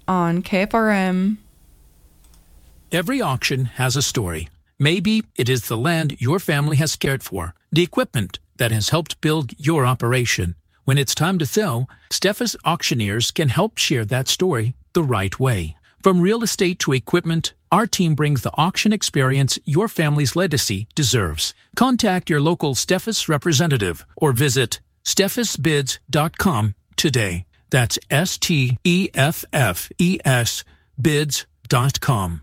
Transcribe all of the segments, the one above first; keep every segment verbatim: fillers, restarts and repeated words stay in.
on K F R M. Every auction has a story. Maybe it is the land your family has cared for, the equipment that has helped build your operation. When it's time to sell, Steffes Auctioneers can help share that story the right way. From real estate to equipment, our team brings the auction experience your family's legacy deserves. Contact your local Steffes representative or visit steffes bids dot com today. That's S T E F F E S bids dot com.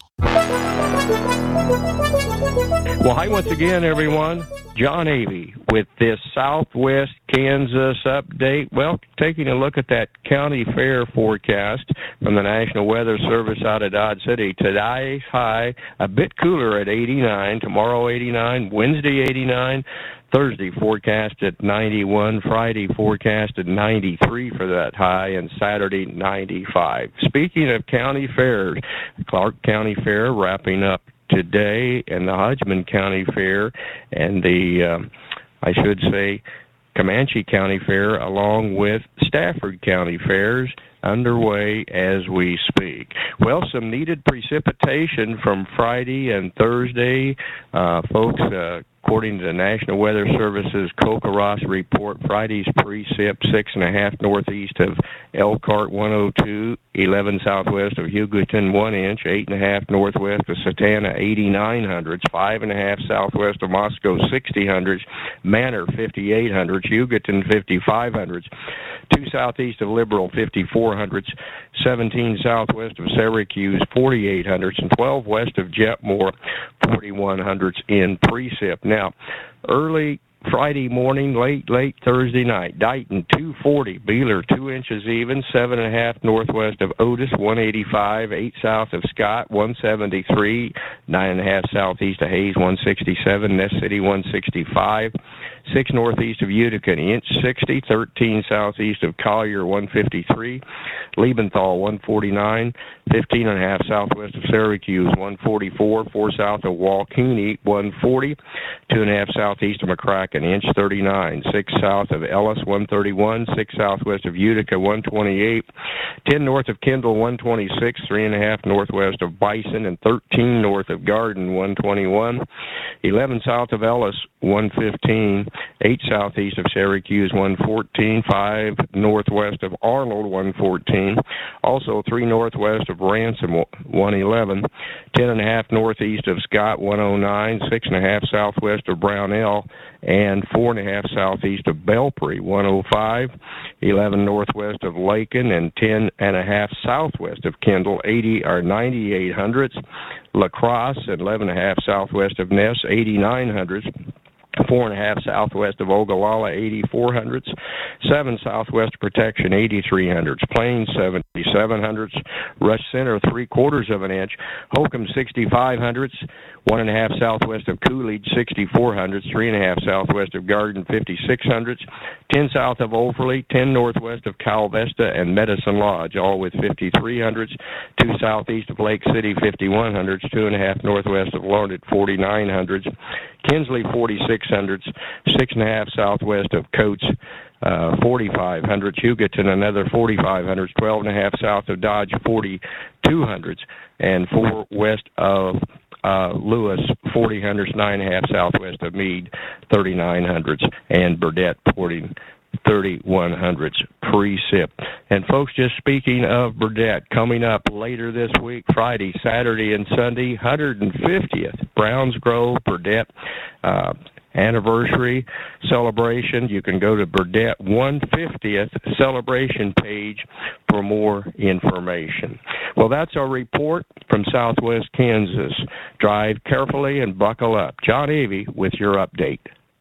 Well, hi once again, everyone. John Avey with this Southwest Kansas update. Well, taking a look at that county fair forecast from the National Weather Service out of Dodge City. Today's high a bit cooler at eighty-nine, tomorrow eighty-nine, Wednesday eighty-nine, Thursday forecast at ninety-one, Friday forecast at ninety-three for that high, and Saturday ninety-five. Speaking of county fairs, Clark County Fair wrapping up today, and the Hodgman County Fair and the, um, I should say, Comanche County Fair, along with Stafford County Fairs, underway as we speak. Well, some needed precipitation from Friday and Thursday. Uh, folks, uh, according to the National Weather Service's Kokoros report, Friday's precip six and a half northeast of Elkhart, one oh two, eleven southwest of Hugoton, one inch, eight and a half northwest of Satana, eighty-nine hundredths, five and a half southwest of Moscow, sixty hundredths, Manor, fifty-eight hundredths, Hugoton, fifty-five hundredths, two southeast of Liberal, fifty-four hundredths, seventeen southwest of Syracuse, forty-eight hundredths, and twelve west of Jetmore, forty-one hundredths in precip. Now, early Friday morning, late, late Thursday night, Dighton, two forty, Beeler, two inches even, seven and a half northwest of Otis, one eighty-five, eight south of Scott, one seventy-three, nine and a half southeast of Hayes, one sixty-seven, Ness City, one sixty-five, six northeast of Utica, an inch sixty, thirteen southeast of Collier, one fifty-three, Liebenthal, one forty-nine, fifteen and a half southwest of Syracuse, one forty-four, four south of Waukegan, one forty, two and a half southeast of McCracken, inch thirty-nine, six south of Ellis, one thirty-one, six southwest of Utica, one twenty-eight, ten north of Kendall, one twenty-six, three and a half northwest of Bison, and thirteen north of Garden, one twenty-one, eleven south of Ellis, one fifteen, eight southeast of Syracuse, one fourteen, five northwest of Arnold, one fourteen, also three northwest of Ransom, one eleven, ten and a half northeast of Scott, one oh nine, six and a half southwest of Brownell, and four and a half southeast of Belpre, one oh five, eleven northwest of Lakin, and ten and a half southwest of Kendall, eighty or ninety-eight hundredths, La Crosse, and eleven and a half southwest of Ness, eighty-nine hundredths, four and a half southwest of Ogallala, eighty-four hundredths, seven southwest of Protection, eighty-three hundredths, Plains, seventy-seven hundredths, Rush Center, three quarters of an inch, Holcomb, sixty-five hundredths, one and a half southwest of Coolidge, sixty-four hundredths, three and a half southwest of Garden, fifty-six hundredths, ten south of Overley, ten northwest of Calvesta and Medicine Lodge, all with fifty-three hundredths, two southeast of Lake City, fifty-one hundredths, two and a half northwest of Larned, forty-nine hundredths, Kinsley, forty-six hundredths, six and a half southwest of Coates, uh, forty-five hundredths, Hugoton, another forty-five hundredths, twelve and a half south of Dodge, forty-two hundredths, and four west of uh, Lewis, forty hundredths, nine and a half southwest of Meade, thirty-nine hundredths, and Burdett, forty thirty-one hundredths precip. And folks, just speaking of Burdett, coming up later this week, Friday, Saturday, and Sunday, one hundred fiftieth Browns Grove Burdett uh, anniversary celebration. You can go to Burdett one hundred fiftieth celebration page for more information. Well, that's our report from Southwest Kansas. Drive carefully and buckle up. John Avey with your update.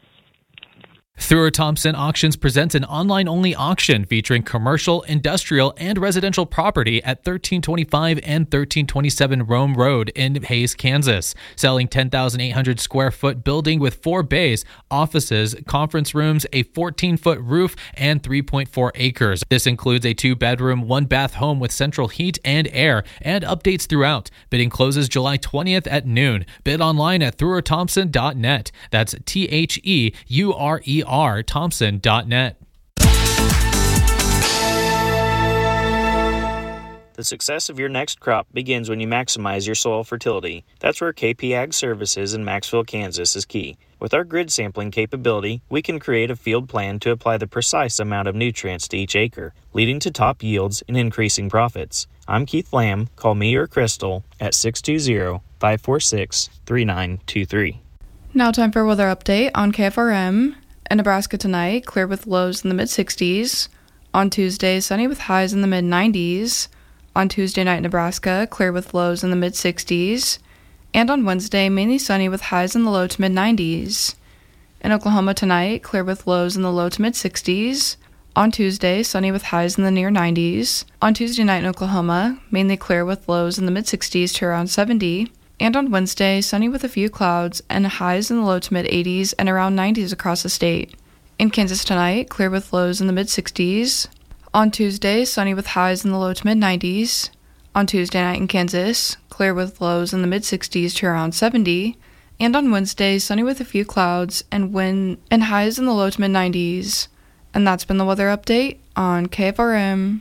Thurr Thompson Auctions presents an online-only auction featuring commercial, industrial, and residential property at thirteen twenty-five and thirteen twenty-seven Rome Road in Hays, Kansas. Selling ten thousand eight hundred square foot building with four bays, offices, conference rooms, a fourteen foot roof, and three point four acres. This includes a two-bedroom, one-bath home with central heat and air, and updates throughout. Bidding closes July twentieth at noon. Bid online at thurr thompson dot net. That's T H E U R E R Thompson dot net. The success of your next crop begins when you maximize your soil fertility. That's where K P Ag Services in Maxville, Kansas is key. With our grid sampling capability, we can create a field plan to apply the precise amount of nutrients to each acre, leading to top yields and increasing profits. I'm Keith Lamb. Call me or Crystal at six two zero, five four six, three nine two three. Now time for a weather update on K F R M. In Nebraska tonight, clear with lows in the mid-sixties. On Tuesday, sunny with highs in the mid-nineties. On Tuesday night, Nebraska, clear with lows in the mid-sixties. And on Wednesday, mainly sunny with highs in the low to mid-nineties. In Oklahoma tonight, clear with lows in the low to mid-sixties. On Tuesday, sunny with highs in the near nineties. On Tuesday night in Oklahoma, mainly clear with lows in the mid-sixties to around seventy. And on Wednesday, sunny with a few clouds and highs in the low to mid-eighties and around nineties across the state. In Kansas tonight, clear with lows in the mid-sixties. On Tuesday, sunny with highs in the low to mid-nineties. On Tuesday night in Kansas, clear with lows in the mid-sixties to around seventy. And on Wednesday, sunny with a few clouds and wind and highs in the low to mid-nineties. And that's been the weather update on K F R M.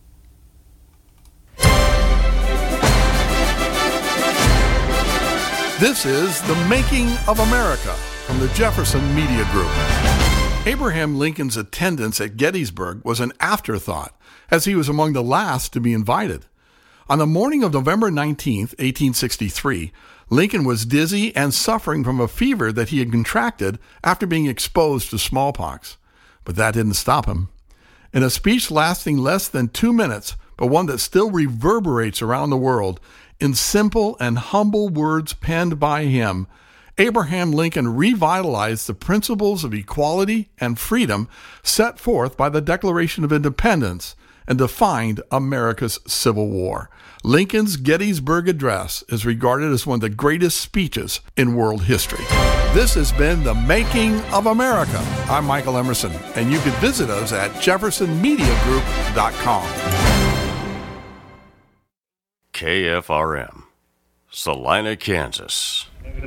This is The Making of America from the Jefferson Media Group. Abraham Lincoln's attendance at Gettysburg was an afterthought, as he was among the last to be invited. On the morning of November nineteenth, eighteen sixty-three, Lincoln was dizzy and suffering from a fever that he had contracted after being exposed to smallpox. But that didn't stop him. In a speech lasting less than two minutes, but one that still reverberates around the world, in simple and humble words penned by him, Abraham Lincoln revitalized the principles of equality and freedom set forth by the Declaration of Independence and defined America's Civil War. Lincoln's Gettysburg Address is regarded as one of the greatest speeches in world history. This has been The Making of America. I'm Michael Emerson, and you can visit us at jefferson media group dot com. K F R M, Salina, Kansas.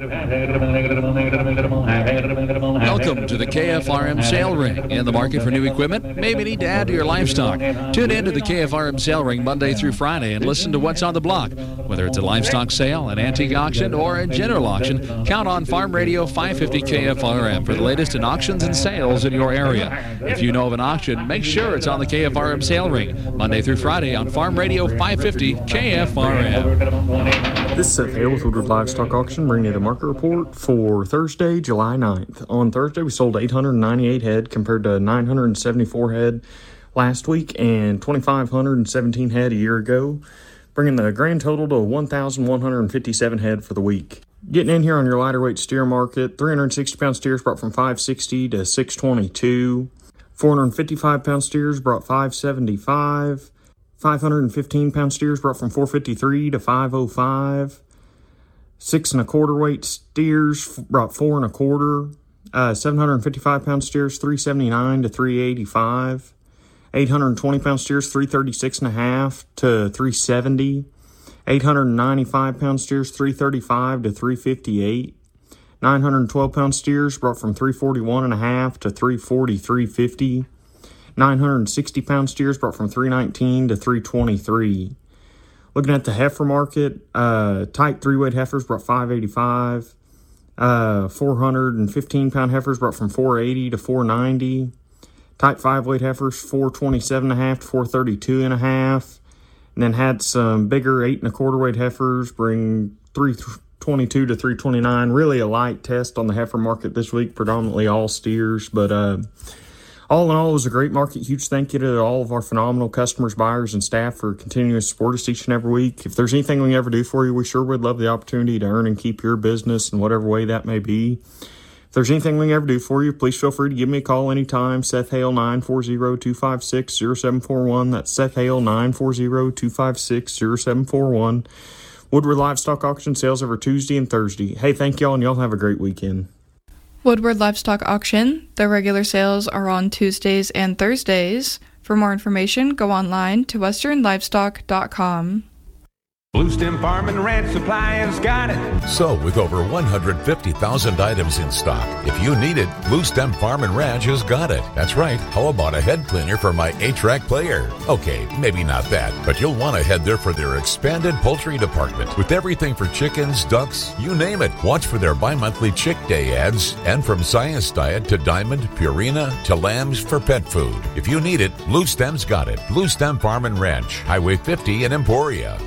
Welcome to the K F R M Sale Ring. In the market for new equipment? Maybe need to add to your livestock. Tune in to the K F R M Sale Ring Monday through Friday and listen to what's on the block. Whether it's a livestock sale, an antique auction, or a general auction, count on Farm Radio five fifty K F R M for the latest in auctions and sales in your area. If you know of an auction, make sure it's on the K F R M Sale Ring Monday through Friday on Farm Radio five fifty K F R M. This is Seth Hale with Woodward Livestock Auction, bringing you the market report for Thursday, July ninth. On Thursday, we sold eight hundred ninety-eight head compared to nine hundred seventy-four head last week and two thousand five hundred seventeen head a year ago, bringing the grand total to one thousand one hundred fifty-seven head for the week. Getting in here on your lighter weight steer market, three hundred sixty pound steers brought from five sixty to six twenty-two, four hundred fifty-five pound steers brought five seventy-five, five hundred fifteen pound steers brought from four fifty-three to five oh five. Six and a quarter weight steers brought four and a quarter. Uh, seven hundred fifty-five pound steers, three seventy-nine to three eighty-five. eight hundred twenty pound steers, three thirty-six and a half to three seventy. eight hundred ninety-five pound steers, three thirty-five to three fifty-eight. nine hundred twelve pound steers brought from three forty-one and a half to three forty, three fifty. nine hundred sixty pound steers brought from three nineteen to three twenty-three. Looking at the heifer market, uh, tight three-weight heifers brought five eighty-five. Uh, four hundred fifteen pound heifers brought from four eighty to four ninety. Tight five-weight heifers, four twenty-seven and a half to four thirty-two and a half. And then had some bigger eight and a quarter weight heifers bring three twenty-two to three twenty-nine. Really a light test on the heifer market this week, predominantly all steers, but uh, all in all, it was a great market. Huge thank you to all of our phenomenal customers, buyers, and staff for continuing to support us each and every week. If there's anything we can ever do for you, we sure would love the opportunity to earn and keep your business in whatever way that may be. If there's anything we can ever do for you, please feel free to give me a call anytime. Seth Hale, nine four zero, two five six, zero seven four one. That's Seth Hale, nine four zero, two five six, zero seven four one. Woodward Livestock Auction sales every Tuesday and Thursday. Hey, thank y'all, and y'all have a great weekend. Woodward Livestock Auction. Their regular sales are on Tuesdays and Thursdays. For more information, go online to western livestock dot com. Blue Stem Farm and Ranch Supply has got it. So, with over one hundred fifty thousand items in stock, if you need it, Blue Stem Farm and Ranch has got it. That's right. How about a head cleaner for my eight-track player? Okay, maybe not that, but you'll want to head there for their expanded poultry department with everything for chickens, ducks, you name it. Watch for their bi-monthly Chick Day ads, and from Science Diet to Diamond, Purina to lambs for pet food. If you need it, Blue Stem's got it. Blue Stem Farm and Ranch, Highway fifty in Emporia.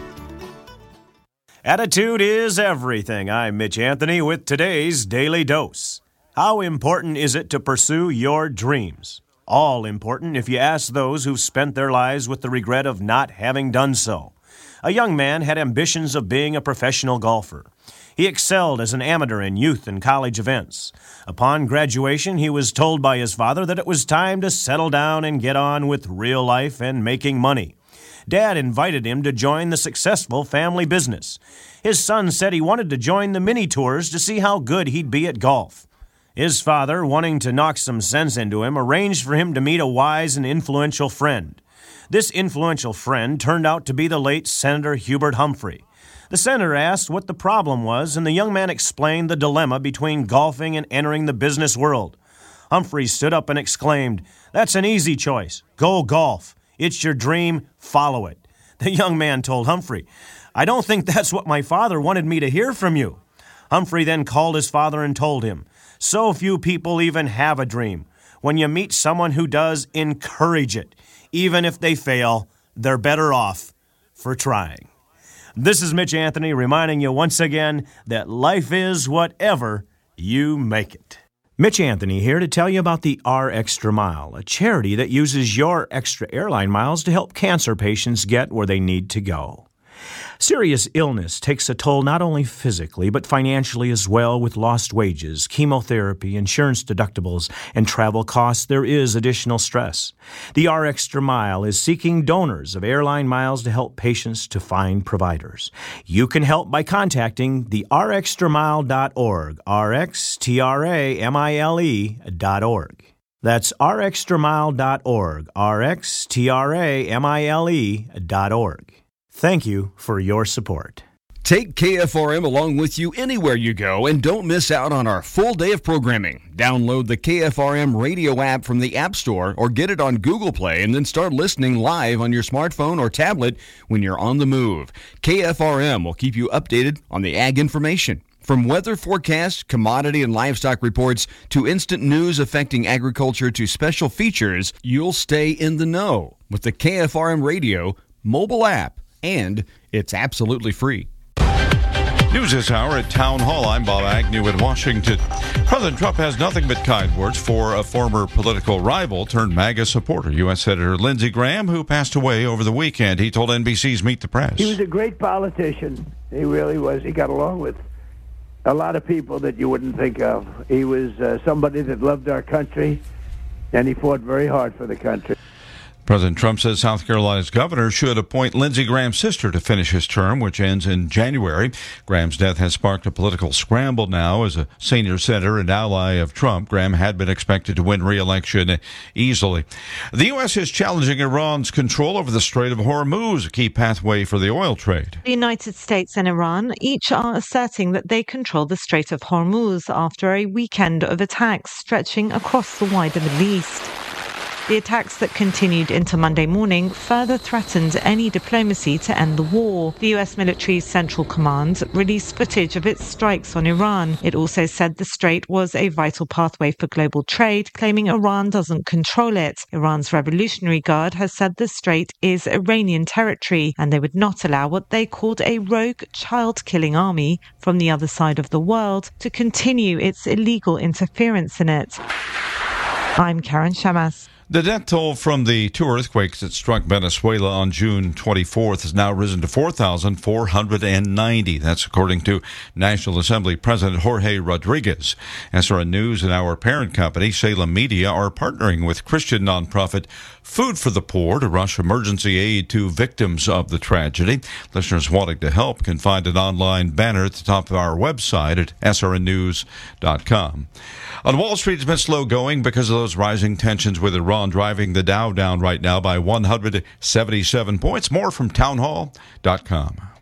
Attitude is everything. I'm Mitch Anthony with today's Daily Dose. How important is it to pursue your dreams? All important if you ask those who've spent their lives with the regret of not having done so. A young man had ambitions of being a professional golfer. He excelled as an amateur in youth and college events. Upon graduation, he was told by his father that it was time to settle down and get on with real life and making money. Dad invited him to join the successful family business. His son said he wanted to join the mini tours to see how good he'd be at golf. His father, wanting to knock some sense into him, arranged for him to meet a wise and influential friend. This influential friend turned out to be the late Senator Hubert Humphrey. The senator asked what the problem was, and the young man explained the dilemma between golfing and entering the business world. Humphrey stood up and exclaimed, "That's an easy choice. Go golf. It's your dream. Follow it." The young man told Humphrey, "I don't think that's what my father wanted me to hear from you." Humphrey then called his father and told him, "So few people even have a dream. When you meet someone who does, encourage it. Even if they fail, they're better off for trying." This is Mitch Anthony reminding you once again that life is whatever you make it. Mitch Anthony here to tell you about the R Extra Mile, a charity that uses your extra airline miles to help cancer patients get where they need to go. Serious illness takes a toll not only physically, but financially as well. With lost wages, chemotherapy, insurance deductibles, and travel costs, there is additional stress. The R Extra Mile is seeking donors of airline miles to help patients to find providers. You can help by contacting the r extra mile dot org, R X T R A M I L E dot org. That's r extra mile dot org, R X T R A M I L E dot org. Thank you for your support. Take K F R M along with you anywhere you go and don't miss out on our full day of programming. Download the K F R M radio app from the App Store or get it on Google Play and then start listening live on your smartphone or tablet when you're on the move. K F R M will keep you updated on the ag information. From weather forecasts, commodity and livestock reports, to instant news affecting agriculture to special features, you'll stay in the know with the K F R M radio mobile app. And it's absolutely free. News this hour at Town Hall. I'm Bob Agnew in Washington. President Trump has nothing but kind words for a former political rival turned MAGA supporter, U S Senator Lindsey Graham, who passed away over the weekend. He told N B C's Meet the Press. He was a great politician. He really was. He got along with a lot of people that you wouldn't think of. He was uh, somebody that loved our country, and he fought very hard for the country. President Trump says South Carolina's governor should appoint Lindsey Graham's sister to finish his term, which ends in January. Graham's death has sparked a political scramble now. As a senior senator and ally of Trump, Graham had been expected to win re-election easily. The U S is challenging Iran's control over the Strait of Hormuz, a key pathway for the oil trade. The United States and Iran each are asserting that they control the Strait of Hormuz after a weekend of attacks stretching across the wider Middle East. The attacks that continued into Monday morning further threatened any diplomacy to end the war. The U S military's Central Command released footage of its strikes on Iran. It also said the strait was a vital pathway for global trade, claiming Iran doesn't control it. Iran's Revolutionary Guard has said the strait is Iranian territory, and they would not allow what they called a rogue child-killing army from the other side of the world to continue its illegal interference in it. I'm Karen Shamas. The death toll from the two earthquakes that struck Venezuela on June twenty-fourth has now risen to four thousand four hundred ninety. That's according to National Assembly President Jorge Rodriguez. S R N News and our parent company, Salem Media, are partnering with Christian nonprofit Food for the Poor to rush emergency aid to victims of the tragedy. Listeners wanting to help can find an online banner at the top of our website at S R N news dot com. On Wall Street, it's been slow going because of those rising tensions with Iran, driving the Dow down right now by one hundred seventy-seven points. More from town hall dot com.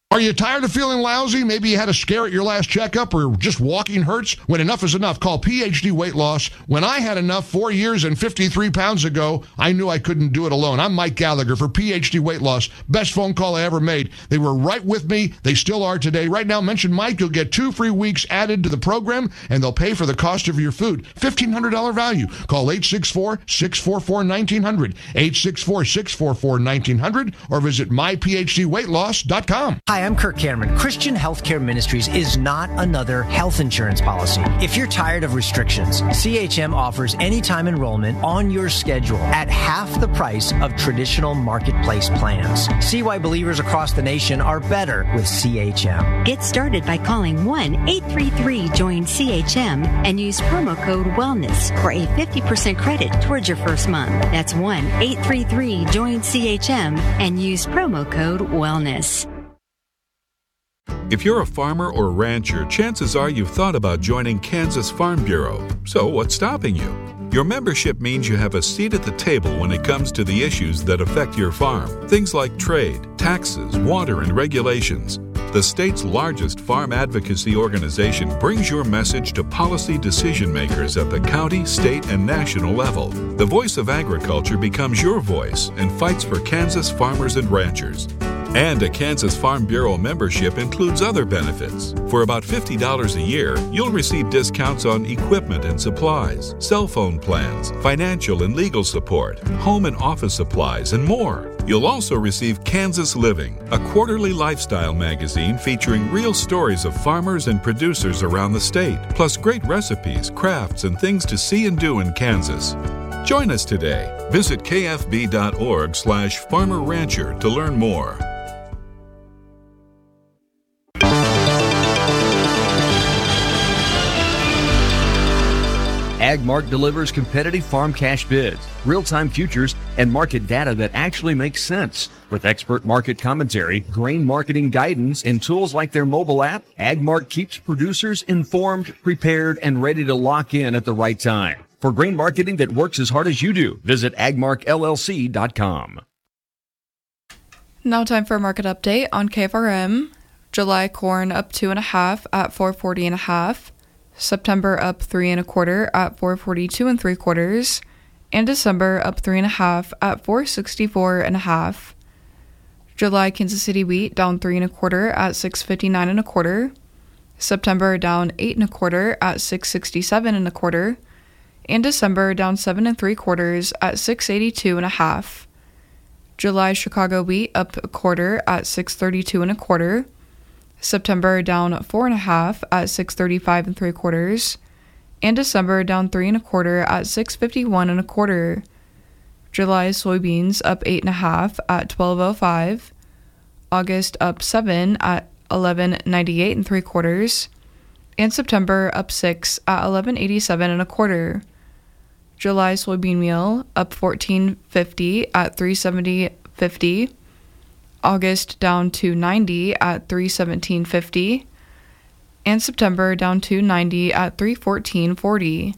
Are you tired of feeling lousy? Maybe you had a scare at your last checkup or just walking hurts? When enough is enough, call P H D Weight Loss. When I had enough four years and fifty-three pounds ago, I knew I couldn't do it alone. I'm Mike Gallagher for P H D Weight Loss. Best phone call I ever made. They were right with me. They still are today. Right now, mention Mike. You'll get two free weeks added to the program, and they'll pay for the cost of your food. fifteen hundred dollars value. Call eight six four, six four four, one nine zero zero, eight six four, six four four, one nine zero zero, or visit my p h d weight loss dot com. Hi, I'm Kirk Cameron. Christian Healthcare Ministries is not another health insurance policy. If you're tired of restrictions, C H M offers anytime enrollment on your schedule at half the price of traditional marketplace plans. See why believers across the nation are better with C H M. Get started by calling one eight three three join C H M and use promo code WELLNESS for a fifty percent credit towards your first month. That's one eight three three join C H M and use promo code WELLNESS. If you're a farmer or rancher, chances are you've thought about joining Kansas Farm Bureau. So what's stopping you? Your membership means you have a seat at the table when it comes to the issues that affect your farm. Things like trade, taxes, water, and regulations. The state's largest farm advocacy organization brings your message to policy decision makers at the county, state, and national level. The voice of agriculture becomes your voice and fights for Kansas farmers and ranchers. And a Kansas Farm Bureau membership includes other benefits. For about fifty dollars a year, you'll receive discounts on equipment and supplies, cell phone plans, financial and legal support, home and office supplies, and more. You'll also receive Kansas Living, a quarterly lifestyle magazine featuring real stories of farmers and producers around the state, plus great recipes, crafts, and things to see and do in Kansas. Join us today. Visit k f b dot org slash farmer rancher to learn more. AgMark delivers competitive farm cash bids, real-time futures, and market data that actually makes sense. With expert market commentary, grain marketing guidance, and tools like their mobile app, AgMark keeps producers informed, prepared, and ready to lock in at the right time. For grain marketing that works as hard as you do, visit ag mark l l c dot com. Now time for a market update on K F R M. July corn up two and a half at four forty and a half. September up three and a quarter at four forty-two and three quarters, and December up three and a half at four sixty-four and a half. July Kansas City wheat down three and a quarter at six fifty-nine and a quarter. September down eight and a quarter at six sixty-seven and a quarter, and December down seven and three quarters at six eighty-two and a half. July Chicago wheat up a quarter at six thirty-two and a quarter. September down four and a half at six thirty-five and three quarters, and December down three and a quarter at six fifty-one and a quarter. July soybeans up eight and a half at twelve oh five. August up seven at eleven ninety-eight and three quarters, and September up six at eleven eighty-seven and a quarter. July soybean meal up fourteen fifty at three seventy fifty. August down two ninety at three seventeen fifty, and September down two ninety at three fourteen forty.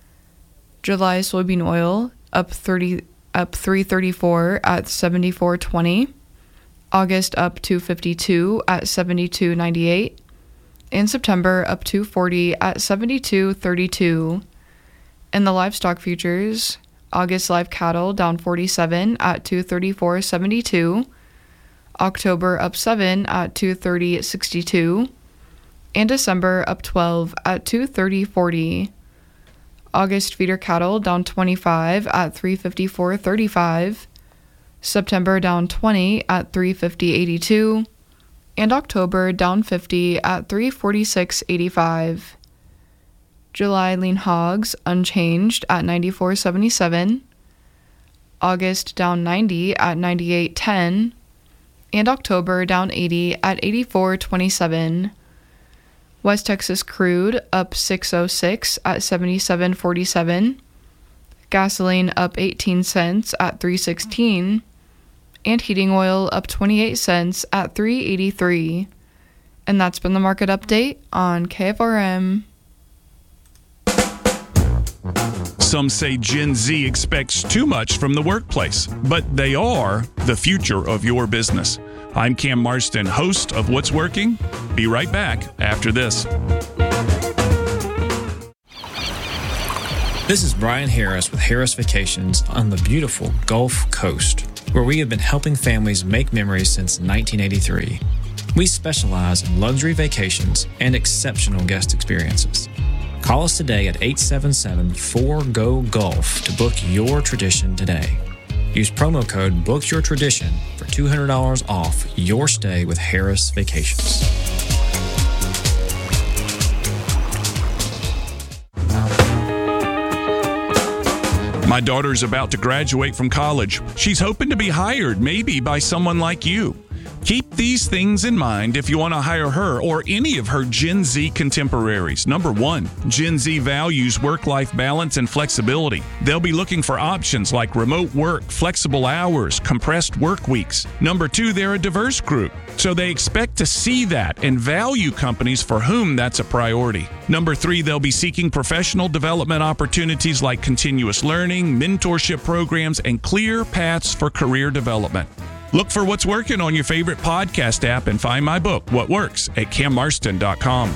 July soybean oil up thirty up three thirty-four at seventy-four twenty. August up two fifty-two at seventy-two ninety-eight, and September up two forty at seventy-two thirty-two. In the livestock futures, August live cattle down forty-seven at two thirty-four seventy-two. October up seven at two thirty sixty-two, and December up twelve at two thirty forty. August feeder cattle down twenty-five at three fifty-four thirty-five, September down twenty at three fifty eighty-two, and October down fifty at three forty-six eighty-five. July lean hogs unchanged at ninety-four seventy-seven, August down ninety at ninety-eight ten, and October down eighty at eighty-four twenty-seven. West Texas crude up six oh six at seventy-seven forty-seven. Gasoline up eighteen cents at three sixteen, and heating oil up twenty-eight cents at three eighty-three. And that's been the market update on K F R M. Some say Gen Z expects too much from the workplace, but they are the future of your business. I'm Cam Marston, host of What's Working. Be right back after this. This is Brian Harris with Harris Vacations on the beautiful Gulf Coast, where we have been helping families make memories since nineteen eighty-three. We specialize in luxury vacations and exceptional guest experiences. Call us today at eight seven seven, four, G O, GULF to book your tradition today. Use promo code BOOKYOURTRADITION for two hundred dollars off your stay with Harris Vacations. My daughter's about to graduate from college. She's hoping to be hired, maybe by someone like you. Keep these things in mind if you want to hire her or any of her Gen Z contemporaries. Number one, Gen Z values work-life balance and flexibility. They'll be looking for options like remote work, flexible hours, compressed work weeks. Number two, they're a diverse group, so they expect to see that and value companies for whom that's a priority. Number three, they'll be seeking professional development opportunities like continuous learning, mentorship programs, and clear paths for career development. Look for What's Working on your favorite podcast app and find my book, What Works, at cam marston dot com.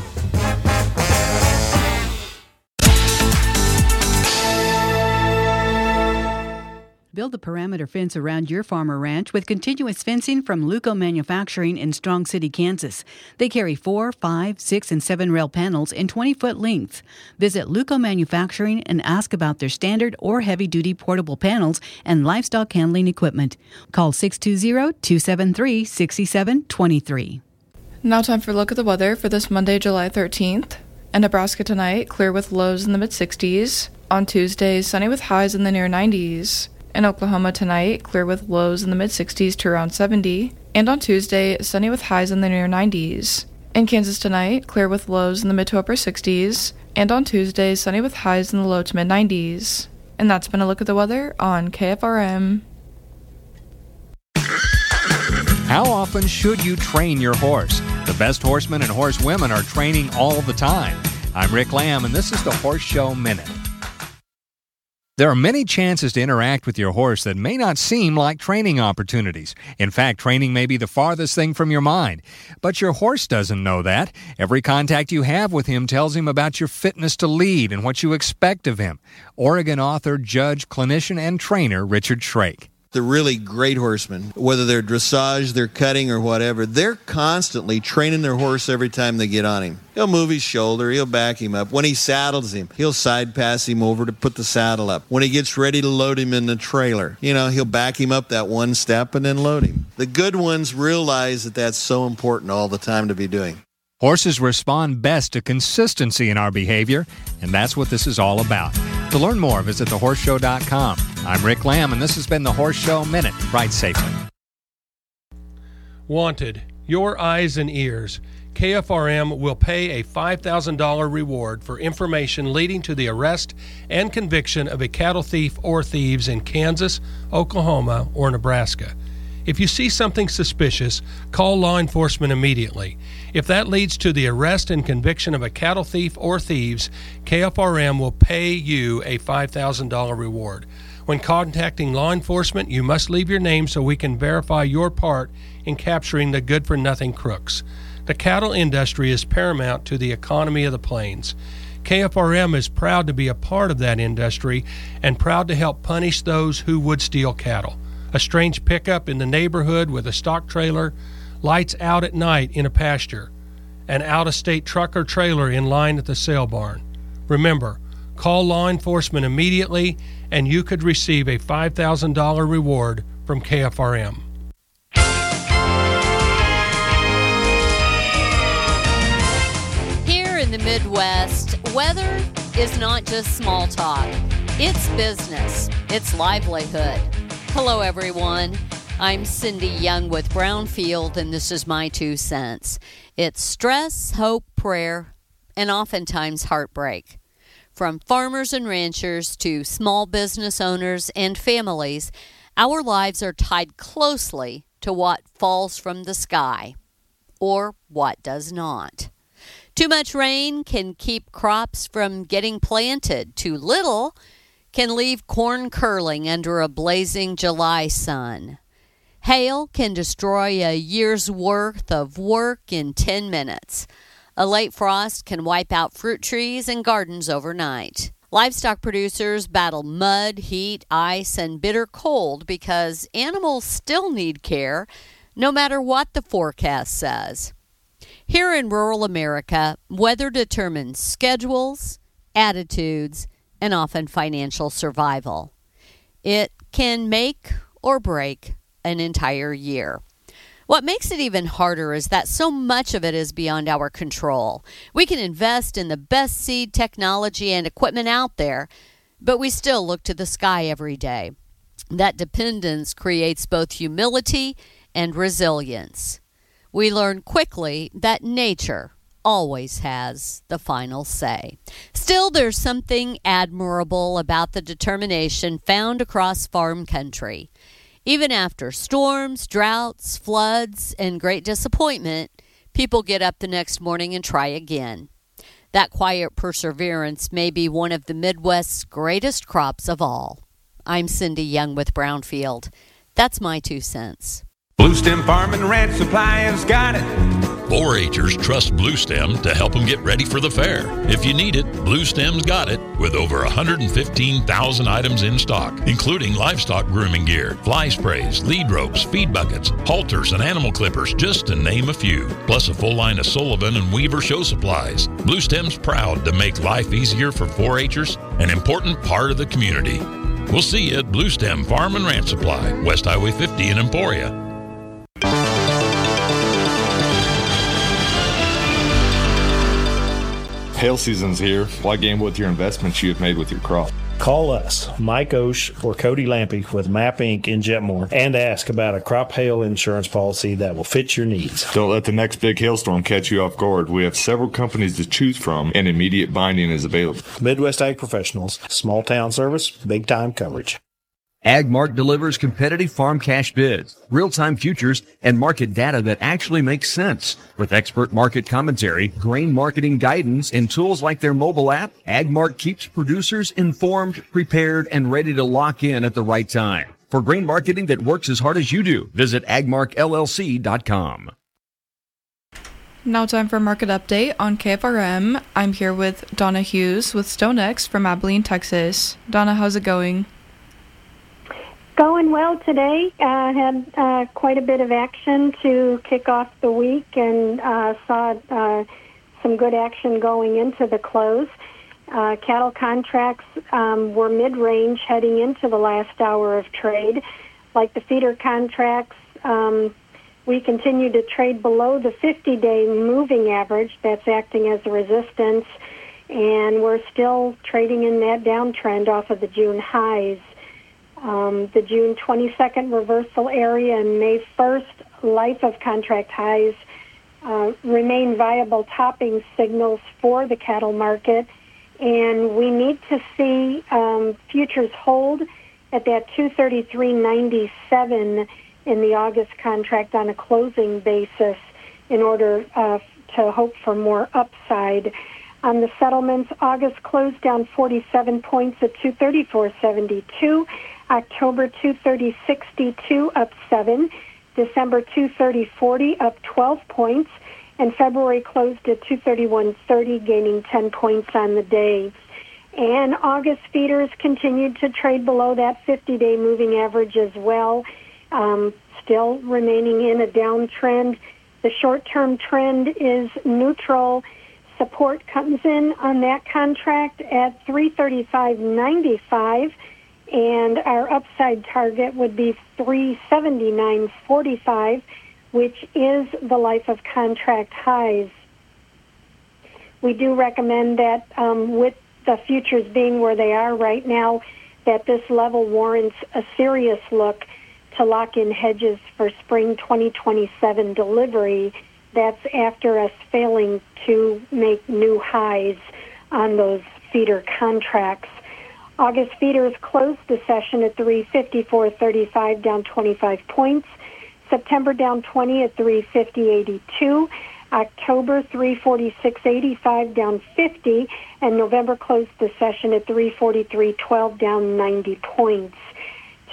Build a perimeter fence around your farm or ranch with continuous fencing from Luco Manufacturing in Strong City, Kansas. They carry four, five, six, and seven rail panels in twenty-foot lengths. Visit Luco Manufacturing and ask about their standard or heavy-duty portable panels and livestock handling equipment. Call six two zero, two seven three, six seven two three. Now time for a look at the weather for this Monday, July thirteenth. In Nebraska tonight, clear with lows in the mid-sixties. On Tuesday, sunny with highs in the near nineties. In Oklahoma tonight, clear with lows in the mid-sixties to around seventy. And on Tuesday, sunny with highs in the near nineties. In Kansas tonight, clear with lows in the mid to upper sixties. And on Tuesday, sunny with highs in the low to mid nineties. And that's been a look at the weather on K F R M. How often should you train your horse? The best horsemen and horsewomen are training all the time. I'm Rick Lamb, and this is the Horse Show Minute. There are many chances to interact with your horse that may not seem like training opportunities. In fact, training may be the farthest thing from your mind. But your horse doesn't know that. Every contact you have with him tells him about your fitness to lead and what you expect of him. Oregon author, judge, clinician, and trainer Richard Shrake. The really great horsemen, whether they're dressage, they're cutting, or whatever, they're constantly training their horse every time they get on him. He'll move his shoulder, he'll back him up. When he saddles him, he'll side pass him over to put the saddle up. When he gets ready to load him in the trailer, you know, he'll back him up that one step and then load him. The good ones realize that that's so important all the time to be doing. Horses respond best to consistency in our behavior, and that's what this is all about. To learn more, visit the horse show dot com. I'm Rick Lamb, and this has been the Horse Show Minute. Ride safely. Wanted, your eyes and ears. K F R M will pay a five thousand dollars reward for information leading to the arrest and conviction of a cattle thief or thieves in Kansas, Oklahoma, or Nebraska. If you see something suspicious, call law enforcement immediately. If that leads to the arrest and conviction of a cattle thief or thieves, K F R M will pay you a five thousand dollars reward. When contacting law enforcement, you must leave your name so we can verify your part in capturing the good-for-nothing crooks. The cattle industry is paramount to the economy of the plains. K F R M is proud to be a part of that industry and proud to help punish those who would steal cattle. A strange pickup in the neighborhood with a stock trailer, lights out at night in a pasture, an out-of-state truck or trailer in line at the sale barn. Remember, call law enforcement immediately and you could receive a five thousand dollars reward from K F R M. Here in the Midwest, weather is not just small talk. It's business. It's livelihood. Hello, everyone. I'm Cindy Young with Brownfield, and this is my two cents. It's stress, hope, prayer, and oftentimes heartbreak. From farmers and ranchers to small business owners and families, our lives are tied closely to what falls from the sky, or what does not. Too much rain can keep crops from getting planted. Too little can leave corn curling under a blazing July sun. Hail can destroy a year's worth of work in ten minutes. A late frost can wipe out fruit trees and gardens overnight. Livestock producers battle mud, heat, ice, and bitter cold because animals still need care, no matter what the forecast says. Here in rural America, weather determines schedules, attitudes, and often financial survival. It can make or break an entire year. What makes it even harder is that so much of it is beyond our control. We can invest in the best seed technology and equipment out there, but we still look to the sky every day. That dependence creates both humility and resilience. We learn quickly that nature always has the final say. Still, there's something admirable about the determination found across farm country. Even after storms, droughts, floods, and great disappointment, people get up the next morning and try again. That quiet perseverance may be one of the Midwest's greatest crops of all. I'm Cindy Young with Brownfield. That's my two cents. Blue Stem Farm and Ranch Supply has got it. four H'ers trust Blue Stem to help them get ready for the fair. If you need it, Blue Stem's got it, with over one hundred fifteen thousand items in stock, including livestock grooming gear, fly sprays, lead ropes, feed buckets, halters, and animal clippers, just to name a few. Plus a full line of Sullivan and Weaver show supplies. Blue Stem's proud to make life easier for four H'ers, an important part of the community. We'll see you at Blue Stem Farm and Ranch Supply, West Highway fifty in Emporia. Hail season's here. Why gamble with your investments you have made with your crop? Call us, Mike Osh or Cody Lampy with Map Incorporated in Jetmore, and ask about a crop hail insurance policy that will fit your needs. Don't let the next big hailstorm catch you off guard. We have several companies to choose from, and immediate binding is available. Midwest Ag Professionals, small town service, big time coverage. AgMark delivers competitive farm cash bids, real-time futures, and market data that actually makes sense. With expert market commentary, grain marketing guidance, and tools like their mobile app, AgMark keeps producers informed, prepared, and ready to lock in at the right time. For grain marketing that works as hard as you do, visit ag mark L L C dot com. Now time for a market update on K F R M. I'm here with Donna Hughes with StoneX from Abilene, Texas. Donna, how's it going? Going well today. Uh, had uh, quite a bit of action to kick off the week and uh, saw uh, some good action going into the close. Uh, cattle contracts um, were mid-range heading into the last hour of trade. Like the feeder contracts, um, we continue to trade below the fifty-day moving average. That's acting as a resistance, and we're still trading in that downtrend off of the June highs. Um, the June twenty-second reversal area and May first life of contract highs uh, remain viable topping signals for the cattle market, and we need to see um, futures hold at that two thirty-three ninety-seven in the August contract on a closing basis in order uh, to hope for more upside. On the settlements, August closed down forty-seven points at two thirty-four seventy-two. October two thirty sixty-two up seven. December two thirty forty up twelve points. And February closed at two thirty-one thirty, gaining ten points on the day. And August feeders continued to trade below that fifty-day moving average as well, um, still remaining in a downtrend. The short-term trend is neutral. Support comes in on that contract at three thirty-five ninety-five, and our upside target would be three seventy-nine forty-five, which is the life of contract highs. We do recommend that um, with the futures being where they are right now, that this level warrants a serious look to lock in hedges for spring twenty twenty-seven delivery. That's after us failing to make new highs on those feeder contracts. August feeders closed the session at three fifty-four thirty-five, down twenty-five points. September down twenty at three fifty eighty-two. October three forty-six eighty-five, down fifty. And November closed the session at three forty-three twelve, down ninety points.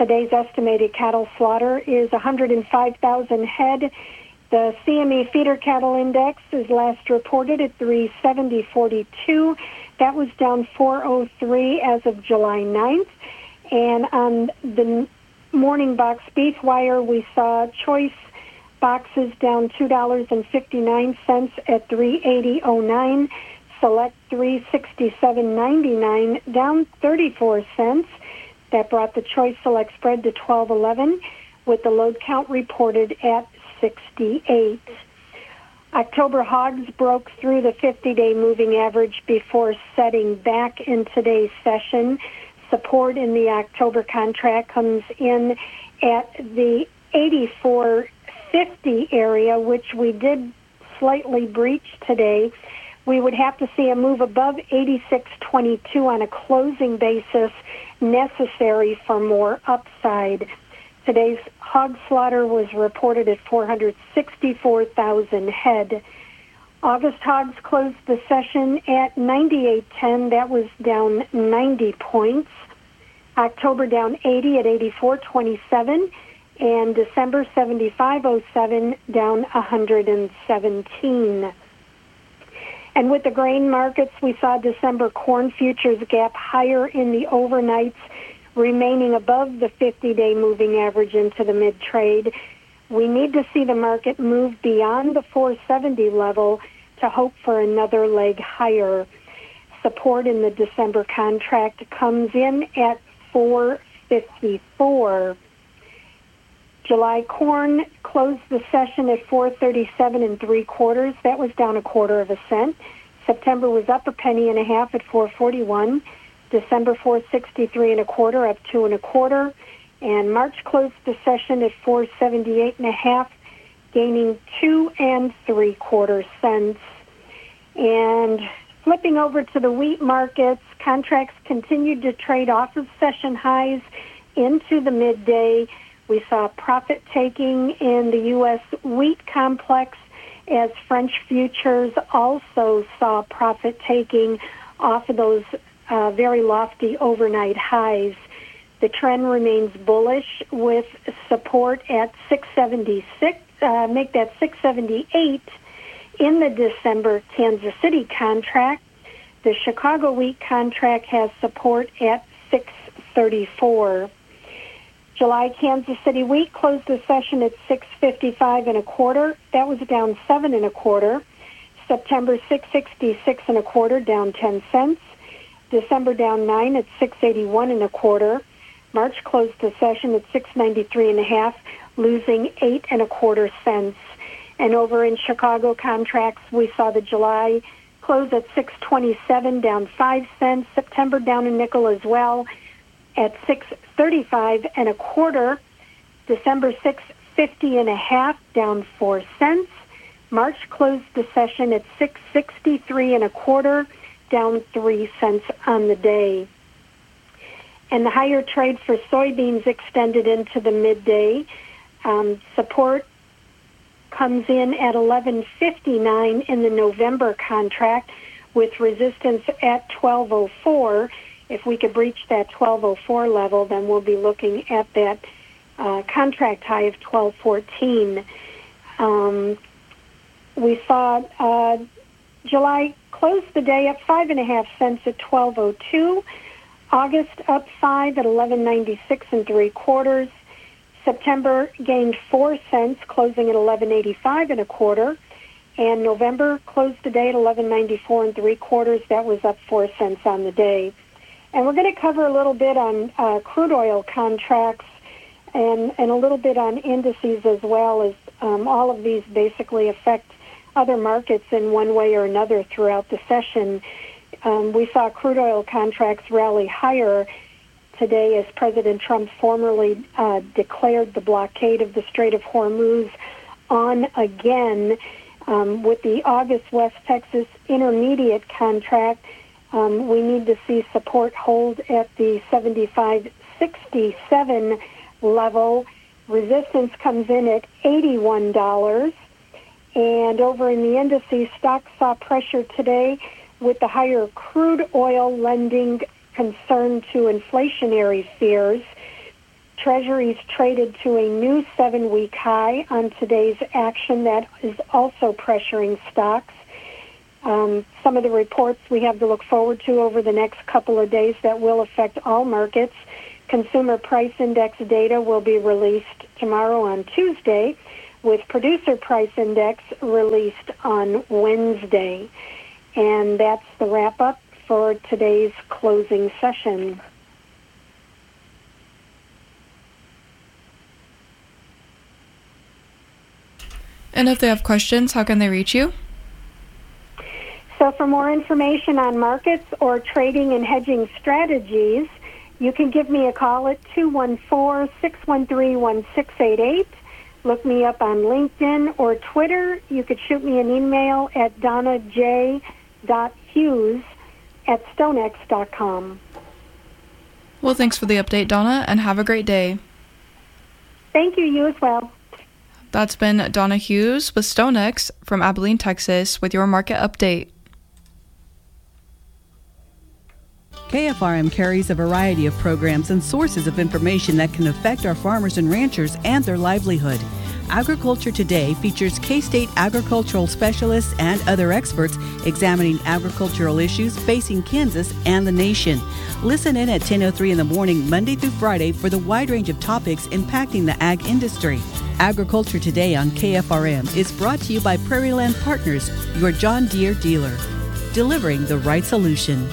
Today's estimated cattle slaughter is one hundred five thousand head. The C M E feeder cattle index is last reported at three seventy forty-two. That was down four oh three as of July ninth. And on the morning box beef wire, we saw choice boxes down two dollars and fifty-nine cents at three eighty oh nine. Select three sixty-seven ninety-nine, down thirty-four cents. That brought the choice select spread to twelve eleven, with the load count reported at sixty-eight. October hogs broke through the fifty-day moving average before setting back in today's session. Support in the October contract comes in at the eighty-four fifty area, which we did slightly breach today. We would have to see a move above eighty-six twenty-two on a closing basis necessary for more upside. Today's hog slaughter was reported at four hundred sixty-four thousand head. August hogs closed the session at ninety-eight ten. That was down ninety points. October down eighty at eighty-four twenty-seven. And December seventy-five oh seven, down one hundred seventeen. And with the grain markets, we saw December corn futures gap higher in the overnights, remaining above the fifty-day moving average into the mid-trade. We need to see the market move beyond the four seventy level to hope for another leg higher. Support in the December contract comes in at four fifty-four. July corn closed the session at four thirty-seven and three quarters. That was down a quarter of a cent. September was up a penny and a half at four forty-one. December four sixty-three and a quarter, up two and a quarter. And March closed the session at four seventy-eight and a half, gaining two and three quarter cents. And flipping over to the wheat markets, contracts continued to trade off of session highs into the midday. We saw profit-taking in the U S wheat complex as French futures also saw profit-taking off of those uh, very lofty overnight highs. The trend remains bullish with support at six seventy-six, uh, make that six seventy-eight in the December Kansas City contract. The Chicago wheat contract has support at six thirty-four. July Kansas City wheat closed the session at six fifty-five and a quarter. That was down seven and a quarter. September six sixty-six and a quarter, down ten cents. December down nine at six eighty-one and a quarter. March closed the session at six ninety-three and a half, losing eight and a quarter cents. And over in Chicago contracts, we saw the July close at six twenty-seven, down five cents. September down a nickel as well at six thirty-five and a quarter. December six fifty and a half, down four cents. March closed the session at six sixty-three and a quarter, down three cents on the day. And the higher trade for soybeans extended into the midday. Um, support comes in at eleven fifty-nine in the November contract, with resistance at twelve oh four. If we could breach that twelve oh four level, then we'll be looking at that uh, contract high of twelve fourteen. Um, we saw uh, July close the day up five and a half cents at twelve oh two. August up five at eleven ninety-six and three quarters. September gained four cents, closing at eleven eighty-five and a quarter. And November closed the day at eleven ninety-four and three quarters. That was up four cents on the day. And we're going to cover a little bit on uh, crude oil contracts and, and a little bit on indices as well, as um, all of these basically affect other markets in one way or another throughout the session. Um, we saw crude oil contracts rally higher today as President Trump formally uh, declared the blockade of the Strait of Hormuz on again, um, with the August West Texas Intermediate contract. Um, we need to see support hold at the seventy-five sixty-seven level. Resistance comes in at eighty-one dollars. And over in the indices, stocks saw pressure today with the higher crude oil lending concern to inflationary fears. Treasuries traded to a new seven-week high on today's action that is also pressuring stocks. Um, some of the reports we have to look forward to over the next couple of days that will affect all markets. Consumer Price Index data will be released tomorrow on Tuesday, with Producer Price Index released on Wednesday. And that's the wrap-up for today's closing session. And if they have questions, how can they reach you? So for more information on markets or trading and hedging strategies, you can give me a call at two one four, six one three, one six eight eight. Look me up on LinkedIn or Twitter. You could shoot me an email at donna j dot hughes at stonex dot com. Well, thanks for the update, Donna, and have a great day. Thank you. You as well. That's been Donna Hughes with StoneX from Abilene, Texas, with your market update. K F R M carries a variety of programs and sources of information that can affect our farmers and ranchers and their livelihood. Agriculture Today features K-State agricultural specialists and other experts examining agricultural issues facing Kansas and the nation. Listen in at ten oh three in the morning, Monday through Friday, for the wide range of topics impacting the ag industry. Agriculture Today on K F R M is brought to you by Prairie Land Partners, your John Deere dealer, delivering the right solution.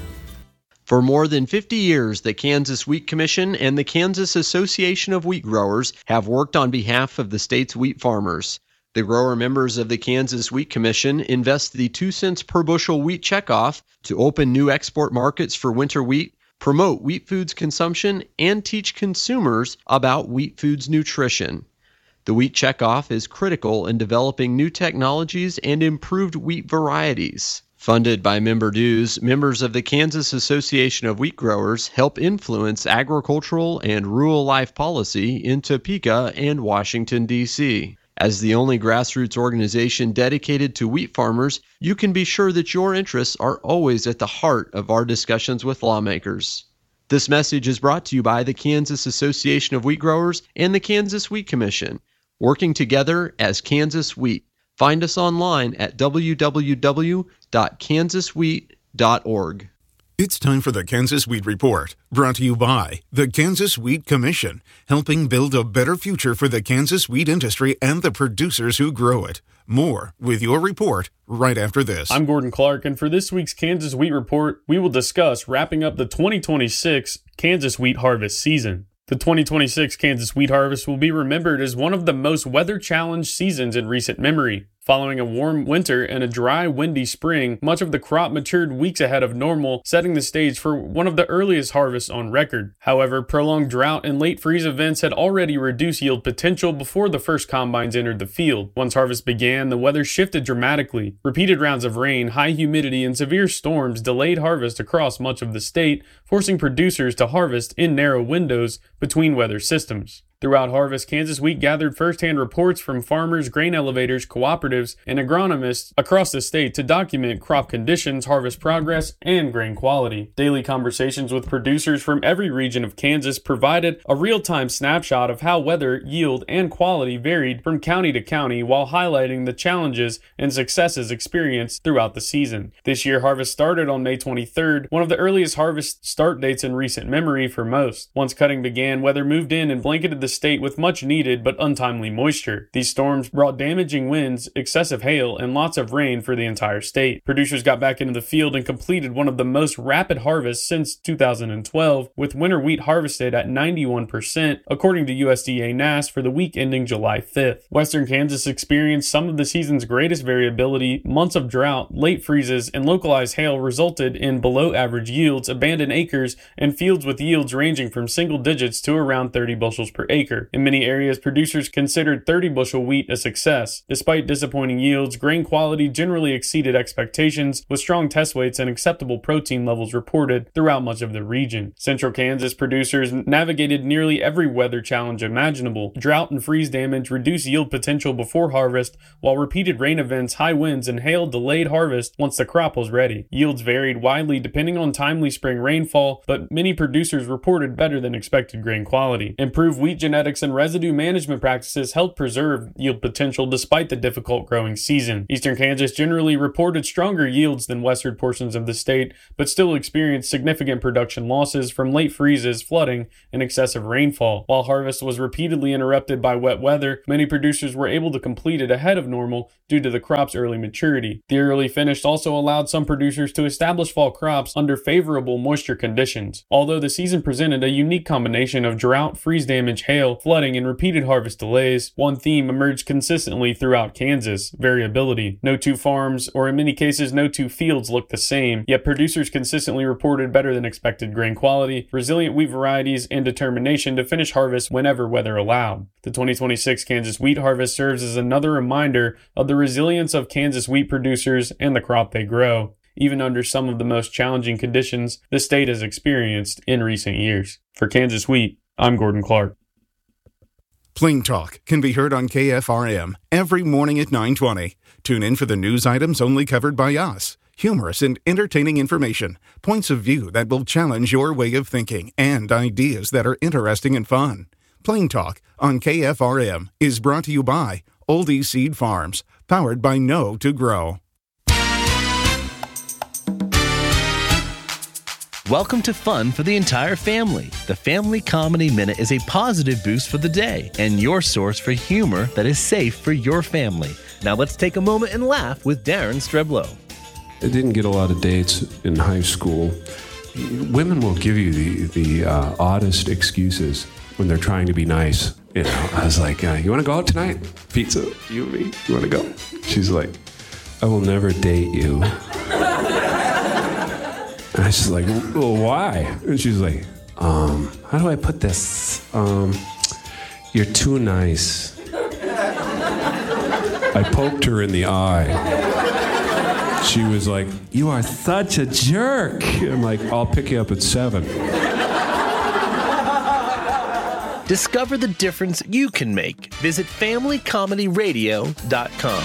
For more than fifty years, the Kansas Wheat Commission and the Kansas Association of Wheat Growers have worked on behalf of the state's wheat farmers. The grower members of the Kansas Wheat Commission invest the two cents per bushel wheat checkoff to open new export markets for winter wheat, promote wheat foods consumption, and teach consumers about wheat foods nutrition. The wheat checkoff is critical in developing new technologies and improved wheat varieties. Funded by member dues, members of the Kansas Association of Wheat Growers help influence agricultural and rural life policy in Topeka and Washington, D C As the only grassroots organization dedicated to wheat farmers, you can be sure that your interests are always at the heart of our discussions with lawmakers. This message is brought to you by the Kansas Association of Wheat Growers and the Kansas Wheat Commission, working together as Kansas Wheat. Find us online at w w w dot kansas wheat dot org. It's time for the Kansas Wheat Report, brought to you by the Kansas Wheat Commission, helping build a better future for the Kansas wheat industry and the producers who grow it. More with your report right after this. I'm Gordon Clark, and for this week's Kansas Wheat Report, we will discuss wrapping up the twenty twenty-six Kansas wheat harvest season. The twenty twenty-six Kansas wheat harvest will be remembered as one of the most weather-challenged seasons in recent memory. Following a warm winter and a dry, windy spring, much of the crop matured weeks ahead of normal, setting the stage for one of the earliest harvests on record. However, prolonged drought and late freeze events had already reduced yield potential before the first combines entered the field. Once harvest began, the weather shifted dramatically. Repeated rounds of rain, high humidity, and severe storms delayed harvest across much of the state, forcing producers to harvest in narrow windows between weather systems. Throughout harvest, Kansas Wheat gathered first-hand reports from farmers, grain elevators, cooperatives, and agronomists across the state to document crop conditions, harvest progress, and grain quality. Daily conversations with producers from every region of Kansas provided a real-time snapshot of how weather, yield, and quality varied from county to county, while highlighting the challenges and successes experienced throughout the season. This year, harvest started on May twenty-third, one of the earliest harvest start dates in recent memory for most. Once cutting began, weather moved in and blanketed the state with much needed but untimely moisture. These storms brought damaging winds, excessive hail, and lots of rain for the entire state. Producers got back into the field and completed one of the most rapid harvests since two thousand twelve, with winter wheat harvested at ninety-one percent, according to U S D A N A S for the week ending July fifth. Western Kansas experienced some of the season's greatest variability. Months of drought, late freezes, and localized hail resulted in below average yields, abandoned acres, and fields with yields ranging from single digits to around thirty bushels per acre. acre. In many areas, producers considered thirty bushel wheat a success. Despite disappointing yields, grain quality generally exceeded expectations, with strong test weights and acceptable protein levels reported throughout much of the region. Central Kansas producers navigated nearly every weather challenge imaginable. Drought and freeze damage reduced yield potential before harvest, while repeated rain events, high winds, and hail delayed harvest once the crop was ready. Yields varied widely depending on timely spring rainfall, but many producers reported better than expected grain quality. Improved wheat genetics and residue management practices helped preserve yield potential despite the difficult growing season. Eastern Kansas generally reported stronger yields than western portions of the state, but still experienced significant production losses from late freezes, flooding, and excessive rainfall. While harvest was repeatedly interrupted by wet weather, many producers were able to complete it ahead of normal due to the crop's early maturity. The early finish also allowed some producers to establish fall crops under favorable moisture conditions. Although the season presented a unique combination of drought, freeze damage, hail, flooding, and repeated harvest delays, one theme emerged consistently throughout Kansas: variability. No two farms, or in many cases no two fields, looked the same, yet producers consistently reported better than expected grain quality, resilient wheat varieties, and determination to finish harvest whenever weather allowed. The twenty twenty-six Kansas wheat harvest serves as another reminder of the resilience of Kansas wheat producers and the crop they grow, even under some of the most challenging conditions the state has experienced in recent years. For Kansas Wheat, I'm Gordon Clark. Plain Talk can be heard on K F R M every morning at nine twenty. Tune in for the news items only covered by us. Humorous and entertaining information, points of view that will challenge your way of thinking, and ideas that are interesting and fun. Plain Talk on K F R M is brought to you by Oldie Seed Farms, powered by Know to Grow. Welcome to fun for the entire family. The Family Comedy Minute is a positive boost for the day and your source for humor that is safe for your family. Now let's take a moment and laugh with Darren Streblow. I didn't get a lot of dates in high school. Women will give you the, the uh, oddest excuses when they're trying to be nice. You know, I was like, uh, you want to go out tonight? Pizza, you and me, you want to go? She's like, I will never date you. And I was just like, well, why? And she's like, um, how do I put this? Um, you're too nice. I poked her in the eye. She was like, you are such a jerk. I'm like, I'll pick you up at seven. Discover the difference you can make. Visit family comedy radio dot com.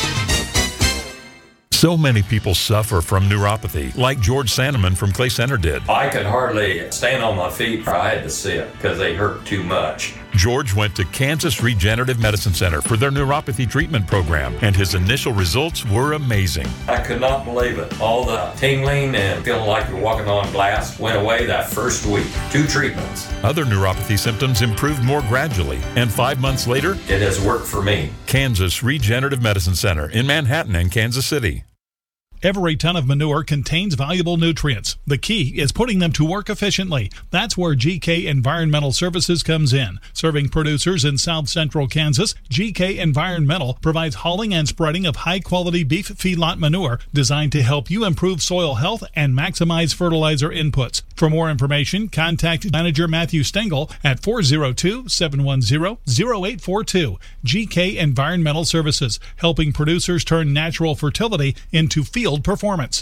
So many people suffer from neuropathy, like George Sandeman from Clay Center did. I could hardly stand on my feet. I had to sit because they hurt too much. George went to Kansas Regenerative Medicine Center for their neuropathy treatment program, and his initial results were amazing. I could not believe it. All the tingling and feeling like you're walking on glass went away that first week. Two treatments. Other neuropathy symptoms improved more gradually, and five months later, it has worked for me. Kansas Regenerative Medicine Center in Manhattan and Kansas City. Every ton of manure contains valuable nutrients. The key is putting them to work efficiently. That's where G K Environmental Services comes in. Serving producers in south central Kansas, G K Environmental provides hauling and spreading of high-quality beef feedlot manure designed to help you improve soil health and maximize fertilizer inputs. For more information, contact Manager Matthew Stengel at four oh two, seven one zero, zero eight four two. G K Environmental Services, helping producers turn natural fertility into field performance.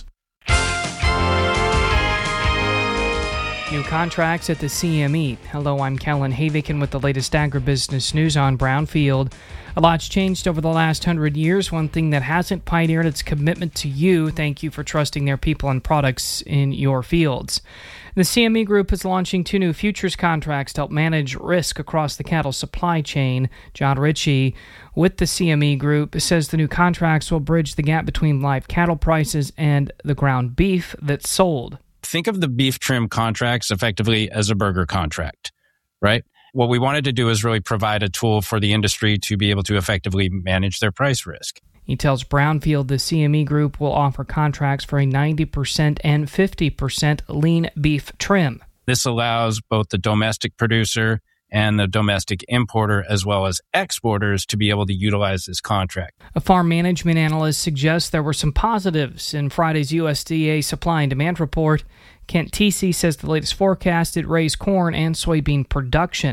New contracts at the C M E. Hello, I'm Kellen Havikin with the latest agribusiness news on Brownfield. A lot's changed over the last hundred years. One thing that hasn't, Pioneered its commitment to you. Thank you for trusting their people and products in your fields. The C M E Group is launching two new futures contracts to help manage risk across the cattle supply chain. John Ritchie with the C M E Group says the new contracts will bridge the gap between live cattle prices and the ground beef that's sold. Think of the beef trim contracts effectively as a burger contract, right? What we wanted to do is really provide a tool for the industry to be able to effectively manage their price risk. He tells Brownfield the C M E Group will offer contracts for a ninety percent and fifty percent lean beef trim. This allows both the domestic producer and the domestic importer as well as exporters to be able to utilize this contract. A farm management analyst suggests there were some positives in Friday's U S D A supply and demand report. Kent T C says the latest forecast did raise corn and soybean production.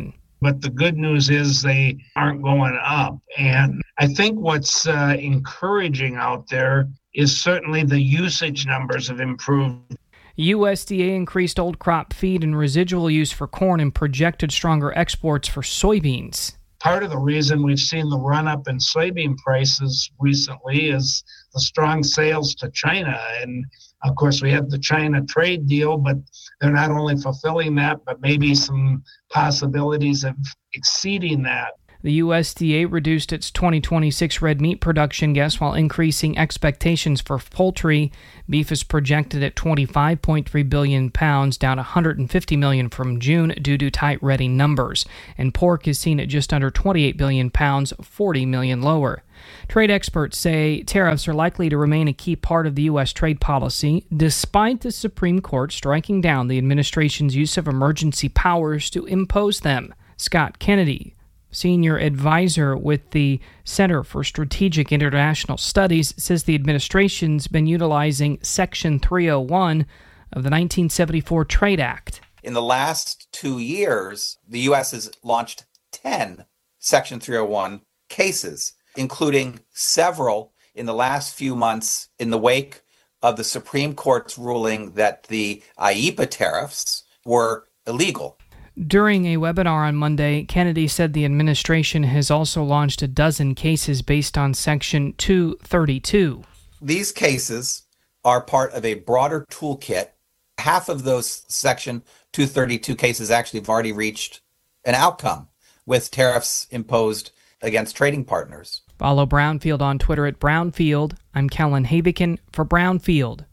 But the good news is they aren't going up. And I think what's uh, encouraging out there is certainly the usage numbers have improved. U S D A increased old crop feed and residual use for corn and projected stronger exports for soybeans. Part of the reason we've seen the run-up in soybean prices recently is the strong sales to China. And, of course, we have the China trade deal, but they're not only fulfilling that, but maybe some possibilities of exceeding that. The U S D A reduced its twenty twenty-six red meat production guess while increasing expectations for poultry. Beef is projected at twenty-five point three billion pounds, down one hundred fifty million from June due to tight Reading numbers. And pork is seen at just under twenty-eight billion pounds, forty million lower. Trade experts say tariffs are likely to remain a key part of the U S trade policy, despite the Supreme Court striking down the administration's use of emergency powers to impose them. Scott Kennedy, senior advisor with the Center for Strategic International Studies, says the administration's been utilizing Section three oh one of the nineteen seventy-four Trade Act. In the last two years, the U S has launched ten Section three oh one cases, including several in the last few months in the wake of the Supreme Court's ruling that the I E P A tariffs were illegal. During a webinar on Monday, Kennedy said the administration has also launched a dozen cases based on Section two thirty-two. These cases are part of a broader toolkit. Half of those Section two thirty-two cases actually have already reached an outcome with tariffs imposed against trading partners. Follow Brownfield on Twitter at Brownfield. I'm Kellen Havikin for Brownfield.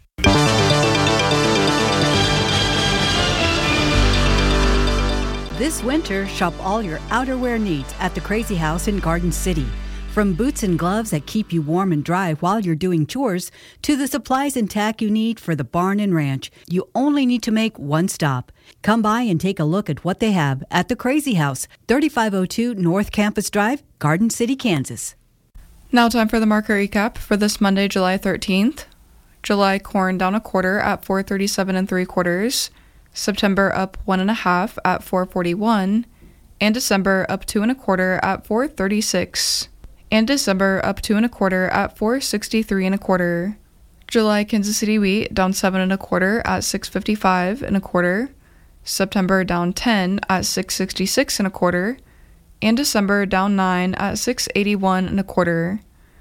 This winter, shop all your outerwear needs at the Crazy House in Garden City. From boots and gloves that keep you warm and dry while you're doing chores, to the supplies and tack you need for the barn and ranch, you only need to make one stop. Come by and take a look at what they have at the Crazy House, thirty-five oh two North Campus Drive, Garden City, Kansas. Now time for the market recap for this Monday, July thirteenth. July corn down a quarter at four thirty-seven and three quarters. September up one and a half at four forty-one, and December up two and a quarter at four thirty-six, and December up two and a quarter at four sixty-three and a quarter. July Kansas City wheat down seven and a quarter at six fifty-five and a quarter. September down ten at six sixty-six and a quarter, and December down nine at six eighty-one and a quarter.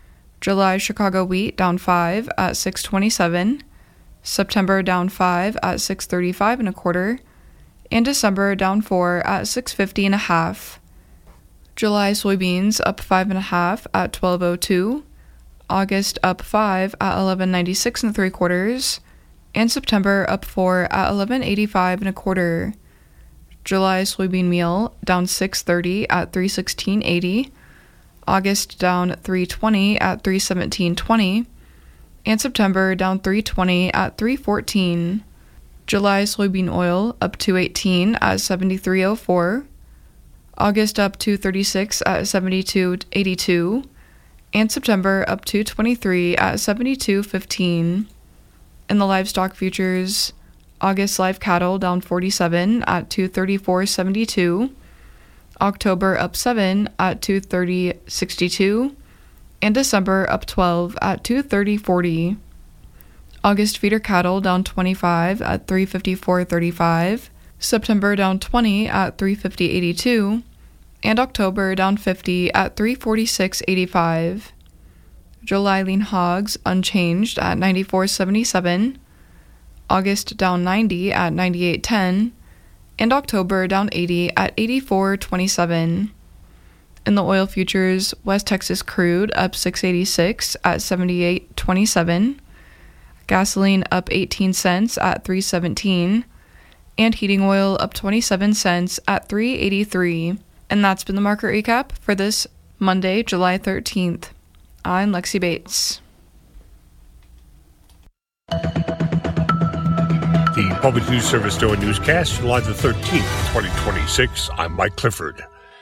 July Chicago wheat down five at six twenty-seven. September down five at six thirty-five and a quarter, and December down four at six fifty and a half. July soybeans up five and a half at twelve oh two, August up five at eleven ninety-six and three quarters, and September up four at eleven eighty-five and a quarter. July soybean meal down six thirty at three sixteen eighty, August down three twenty at three seventeen twenty. And September down three twenty at three fourteen. July soybean oil up two eighteen at seventy-three oh four. August up two thirty-six at seventy-two eighty-two. And September up two twenty-three at seventy-two fifteen. In the livestock futures, August live cattle down forty-seven at two thirty-four seventy-two. October up seven at two thirty sixty-two. And December up twelve at two thirty forty. August feeder cattle down twenty-five at three fifty-four thirty-five. September down twenty at three fifty eighty-two. And October down fifty at three forty-six eighty-five. July lean hogs unchanged at ninety-four seventy-seven. August down ninety at ninety-eight ten. And October down eighty at eighty-four twenty-seven. In the oil futures, West Texas crude up six eighty-six at seventy-eight twenty-seven, gasoline up eighteen cents at three seventeen, and heating oil up twenty-seven cents at three eighty-three. And that's been the market recap for this Monday, July thirteenth. I'm Lexi Bates. The Public News Service N O A Newscast, July the thirteenth, twenty twenty-six. I'm Mike Clifford.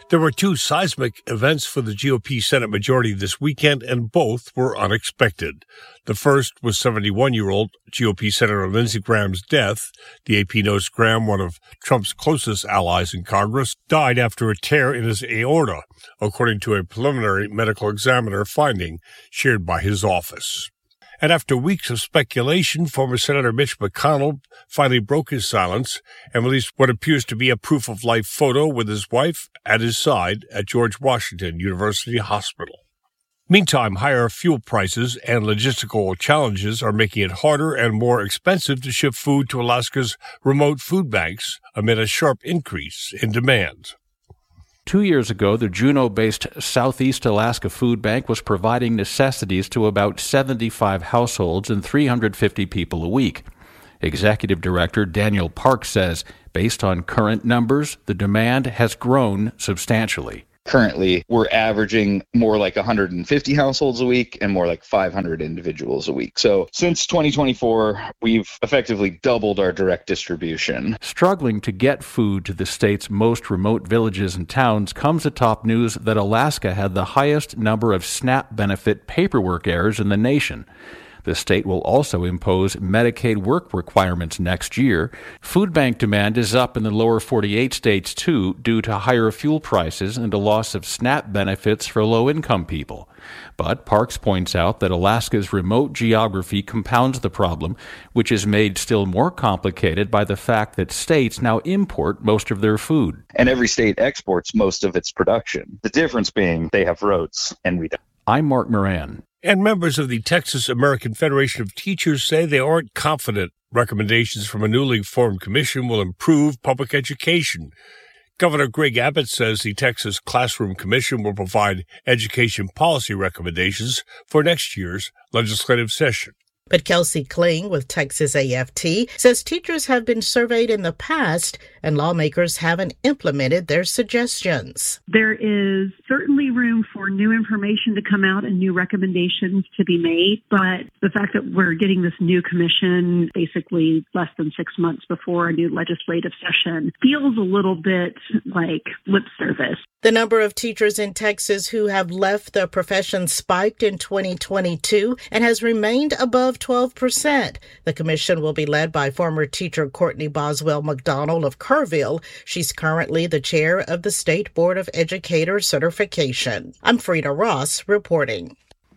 There were two seismic events for the G O P Senate majority this weekend, and both were unexpected. The first was seventy-one-year-old G O P Senator Lindsey Graham's death. The A P notes Graham, one of Trump's closest allies in Congress, died after a tear in his aorta, according to a preliminary medical examiner finding shared by his office. And after weeks of speculation, former Senator Mitch McConnell finally broke his silence and released what appears to be a proof-of-life photo with his wife at his side at George Washington University Hospital. Meantime, higher fuel prices and logistical challenges are making it harder and more expensive to ship food to Alaska's remote food banks amid a sharp increase in demand. Two years ago, the Juneau-based Southeast Alaska Food Bank was providing necessities to about seventy-five households and three hundred fifty people a week. Executive Director Daniel Park says, based on current numbers, the demand has grown substantially. Currently, we're averaging more like one hundred fifty households a week and more like five hundred individuals a week. So since twenty twenty-four, we've effectively doubled our direct distribution. Struggling to get food to the state's most remote villages and towns comes atop news that Alaska had the highest number of SNAP benefit paperwork errors in the nation. The state will also impose Medicaid work requirements next year. Food bank demand is up in the lower forty-eight states, too, due to higher fuel prices and a loss of SNAP benefits for low-income people. But Parks points out that Alaska's remote geography compounds the problem, which is made still more complicated by the fact that states now import most of their food. And every state exports most of its production. The difference being they have roads and we don't. I'm Mark Moran. And members of the Texas American Federation of Teachers say they aren't confident recommendations from a newly formed commission will improve public education. Governor Greg Abbott says the Texas Classroom Commission will provide education policy recommendations for next year's legislative session. But Kelsey Kling with Texas A F T says teachers have been surveyed in the past and lawmakers haven't implemented their suggestions. There is certainly room for new information to come out and new recommendations to be made, but the fact that we're getting this new commission basically less than six months before a new legislative session feels a little bit like lip service. The number of teachers in Texas who have left the profession spiked in twenty twenty-two and has remained above twelve percent. The commission will be led by former teacher Courtney Boswell McDonald of Kerrville. She's currently the chair of the State Board of Educators Certification. I'm Frida Ross reporting.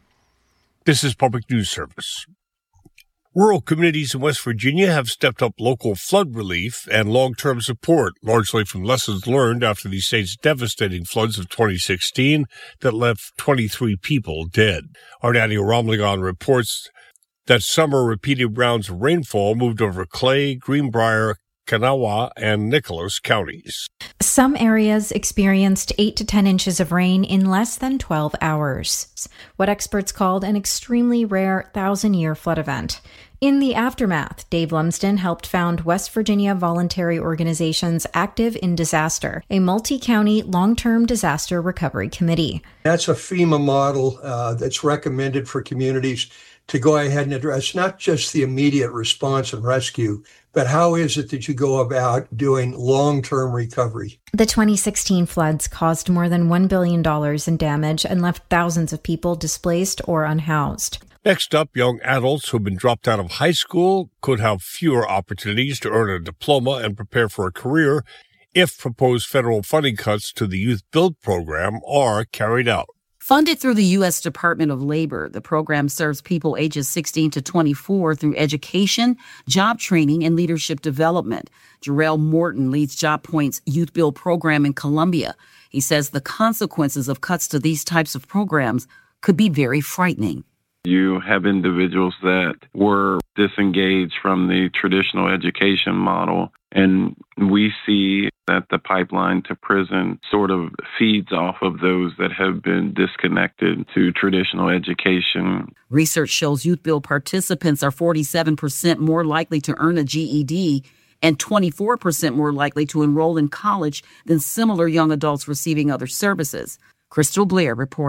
This is Public News Service. Rural communities in West Virginia have stepped up local flood relief and long-term support, largely from lessons learned after the state's devastating floods of twenty sixteen that left twenty-three people dead. Our Daniel Romlingon reports that summer repeated rounds of rainfall moved over Clay, Greenbrier, Kanawha, and Nicholas counties. Some areas experienced eight to ten inches of rain in less than twelve hours, what experts called an extremely rare thousand-year flood event. In the aftermath, Dave Lumsden helped found West Virginia voluntary organizations Active in Disaster, a multi-county long-term disaster recovery committee. That's a FEMA model uh, that's recommended for communities to go ahead and address not just the immediate response and rescue, but how is it that you go about doing long-term recovery? The twenty sixteen floods caused more than one billion dollars in damage and left thousands of people displaced or unhoused. Next up, young adults who've been dropped out of high school could have fewer opportunities to earn a diploma and prepare for a career if proposed federal funding cuts to the Youth Build program are carried out. Funded through the U S Department of Labor, the program serves people ages sixteen to twenty-four through education, job training, and leadership development. Jarrell Morton leads Job Point's Youth Build program in Columbia. He says the consequences of cuts to these types of programs could be very frightening. You have individuals that were disengaged from the traditional education model, and we see that the pipeline to prison sort of feeds off of those that have been disconnected to traditional education. Research shows Youth Build participants are forty-seven percent more likely to earn a G E D and twenty-four percent more likely to enroll in college than similar young adults receiving other services. Crystal Blair reporting.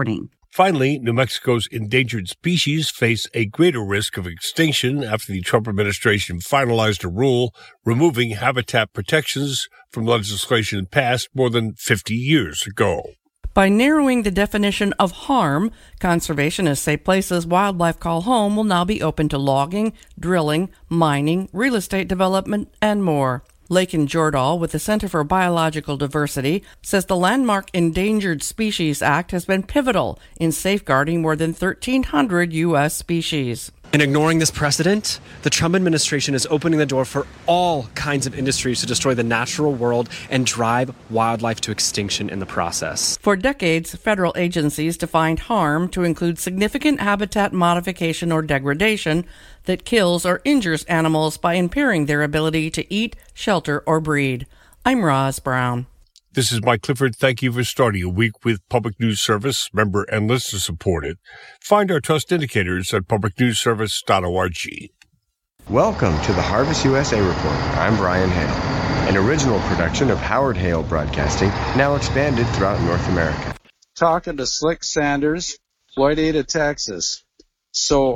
Finally, New Mexico's endangered species face a greater risk of extinction after the Trump administration finalized a rule removing habitat protections from legislation passed more than fifty years ago. By narrowing the definition of harm, conservationists say places wildlife call home will now be open to logging, drilling, mining, real estate development, and more. Lakin Jordahl with the Center for Biological Diversity says the landmark Endangered Species Act has been pivotal in safeguarding more than thirteen hundred U S species. In ignoring this precedent, the Trump administration is opening the door for all kinds of industries to destroy the natural world and drive wildlife to extinction in the process. For decades, federal agencies defined harm to include significant habitat modification or degradation that kills or injures animals by impairing their ability to eat, shelter, or breed. I'm Roz Brown. This is Mike Clifford. Thank you for starting a week with Public News Service, member and listener supported. Find our trust indicators at public news service dot org. Welcome to the Harvest U S A Report. I'm Brian Hale, an original production of Howard Hale Broadcasting, now expanded throughout North America. Talking to Slick Sanders, Floydada, Texas. So